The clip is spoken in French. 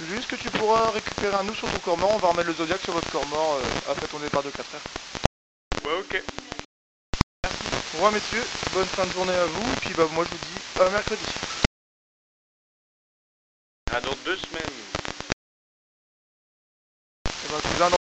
Juste que tu pourras récupérer un nous sur ton corps mort, on va remettre le Zodiac sur votre corps mort après ton départ de 4 heures. Ouais, ok. Merci. Au revoir messieurs, bonne fin de journée à vous, et puis bah moi je vous dis à mercredi. À dans 2 semaines. Et bah cousin,